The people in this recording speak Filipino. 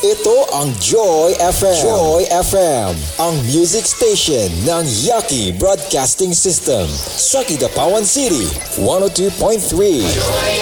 Ito ang Joy FM. Joy FM, ang music station ng Yaki Broadcasting System sa Kidapawan City, 102.3.